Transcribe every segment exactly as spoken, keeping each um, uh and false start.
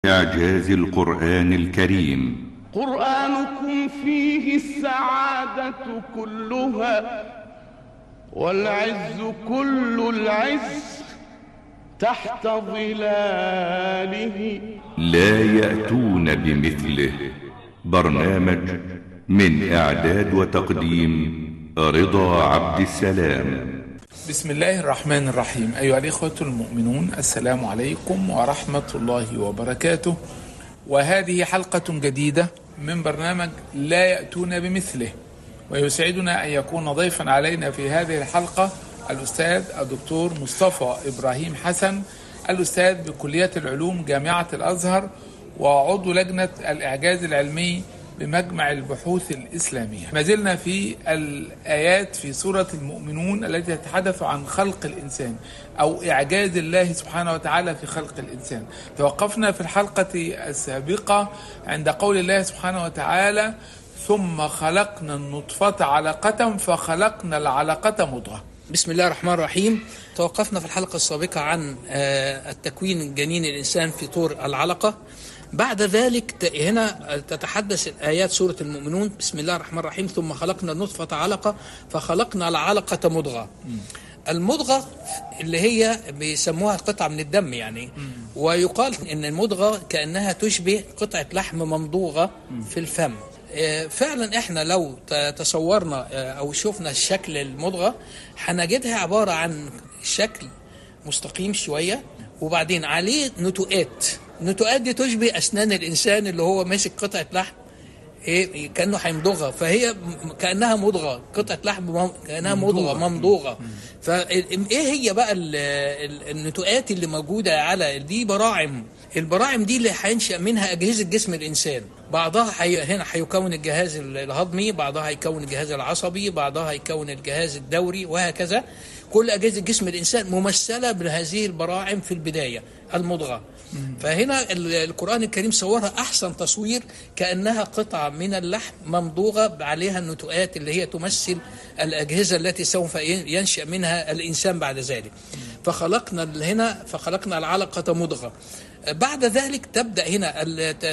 إعجاز القرآن الكريم. قرآنكم فيه السعادة كلها والعز كل العز تحت ظلاله، لا يأتون بمثله. برنامج من إعداد وتقديم رضا عبد السلام. بسم الله الرحمن الرحيم. أيها الإخوة المؤمنون، السلام عليكم ورحمة الله وبركاته. وهذه حلقة جديدة من برنامج لا يأتون بمثله، ويسعدنا أن يكون ضيفا علينا في هذه الحلقة الأستاذ الدكتور مصطفى إبراهيم حسن، الأستاذ بكلية العلوم جامعة الأزهر وعضو لجنة الإعجاز العلمي بمجمع البحوث الإسلامية. ما زلنا في الآيات في سورة المؤمنون التي تتحدث عن خلق الإنسان أو إعجاز الله سبحانه وتعالى في خلق الإنسان. توقفنا في الحلقة السابقة عند قول الله سبحانه وتعالى: ثم خلقنا النطفة علقة فخلقنا العلقة مضغة. بسم الله الرحمن الرحيم. توقفنا في الحلقة السابقة عن التكوين جنين الإنسان في طور العلقة. بعد ذلك هنا تتحدث الآيات سورة المؤمنون: بسم الله الرحمن الرحيم، ثم خلقنا النطفة علقة فخلقنا العلقة مضغة. المضغة اللي هي بيسموها قطعة من الدم يعني، ويقال إن المضغة كأنها تشبه قطعة لحم ممضوغة في الفم. فعلا احنا لو تصورنا او شفنا شكل المضغة هنجدها عبارة عن شكل مستقيم شوية، وبعدين عليه نتوءات. النتوءات دي تشبه اسنان الانسان اللي هو ماسك قطعة لحم ايه كأنه هيمضغها، فهي كأنها مضغة، قطعة لحم كأنها مضغة ممضوغة. فايه هي بقى النتوءات اللي موجودة على دي؟ براعم. البراعم دي اللي هينشأ منها أجهزة جسم الإنسان. بعضها حي... هنا هيكون الجهاز الهضمي، بعضها هيكون الجهاز العصبي، بعضها هيكون الجهاز الدوري، وهكذا. كل أجهزة جسم الإنسان ممثلة بهذه البراعم في البداية، المضغة. فهنا القرآن الكريم صورها أحسن تصوير، كأنها قطعة من اللحم ممضوغة عليها النتوءات اللي هي تمثل الأجهزة التي سوف ينشأ منها الإنسان بعد ذلك. فخلقنا هنا فخلقنا العلقة مضغة. بعد ذلك تبدأ هنا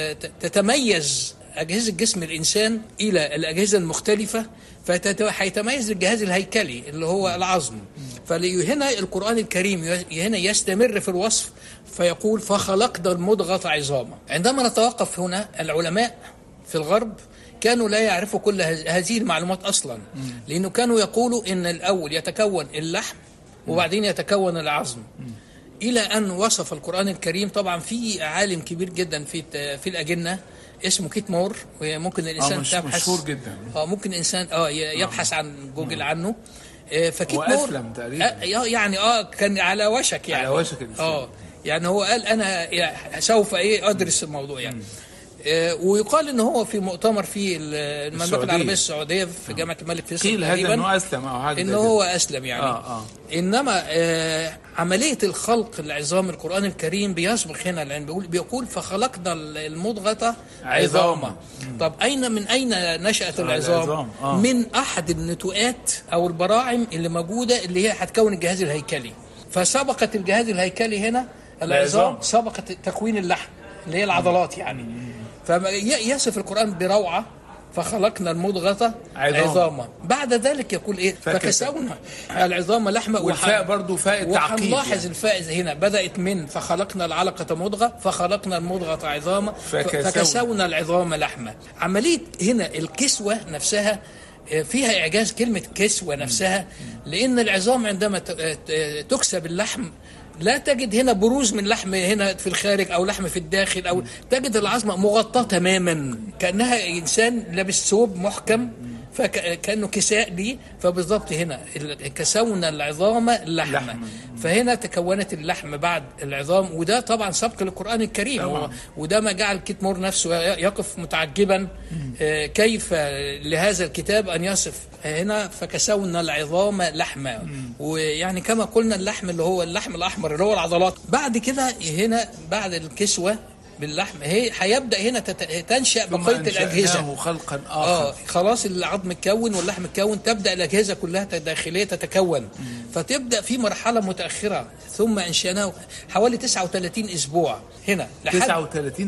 تتميز أجهزة جسم الإنسان إلى الأجهزة المختلفة، فهيتميز الجهاز الهيكلي اللي هو العظم. فهنا القرآن الكريم هنا يستمر في الوصف فيقول: فخلقنا المضغة عظاما. عندما نتوقف هنا، العلماء في الغرب كانوا لا يعرفوا كل هذه المعلومات أصلا، لأنه كانوا يقولوا إن الأول يتكون اللحم وبعدين يتكون العظم، إلى أن وصف القرآن الكريم. طبعا في عالم كبير جدا في في الأجنة اسمه كيت مور، وممكن الإنسان آه مش تبحث مشهور جدا. اه ممكن الإنسان اه يبحث عن جوجل عنه. فكيت مور وأسلم تقريبا آه يعني اه كان على وشك يعني على وشك الإسلام. اه يعني هو قال أنا سوف إيه أدرس الموضوع يعني. آه ويقال ان هو في مؤتمر في المملكه العربيه السعوديه في جامعه الملك فيصل قيل هذا انه اسلم او حاجه انه هو اسلم يعني. آه آه. انما آه عمليه الخلق العظام القران الكريم بيسبق هنا، لان بيقول بيقول فخلقنا المضغه عظاما. طب اين من اين نشأت العظام؟ آه. من احد النتوءات او البراعم اللي موجوده، اللي هي هتكون الجهاز الهيكلي. فسبقت الجهاز الهيكلي هنا العظام، سبقت تكوين اللحم اللي هي العضلات يعني. فيصف القرآن بروعة: فخلقنا المضغة عظاما. بعد ذلك يقول ايه؟ فكسونا العظام لحمة. والفاء برضو فاء التعقيد. وهنلاحظ يعني الفاء هنا بدأت من فخلقنا العلقة مضغة، فخلقنا المضغة عظاما، فكسونا, فكسونا العظام لحمة. عملية هنا الكسوة نفسها فيها إعجاز، كلمة كسوة نفسها، لأن العظام عندما تكسب اللحم لا تجد هنا بروز من لحم هنا في الخارج أو لحم في الداخل، أو تجد العظمة مغطاة تماما كأنها إنسان لابس ثوب محكم، فكأنه كساء لي. فبالضبط هنا كسونا العظام لحمة. فهنا تكونت اللحم بعد العظام، وده طبعا سبق للقرآن الكريم طبعا. وده ما جعل كيت مور نفسه يقف متعجبا كيف لهذا الكتاب أن يصف هنا فكسونا العظام لحمة. ويعني كما قلنا اللحم اللي هو اللحم الأحمر اللي هو العضلات. بعد كده هنا بعد الكسوة باللحم. هي هيبدا هنا تت- تنشا بقيه الاجهزه خلقا اخر. اه خلاص العظم اتكون واللحم اتكون، تبدا الاجهزه كلها الداخليه تتكون. مم. فتبدا في مرحله متاخره، ثم انشاناه حوالي تسعة وثلاثين اسبوع هنا لحد تسعة وثلاثين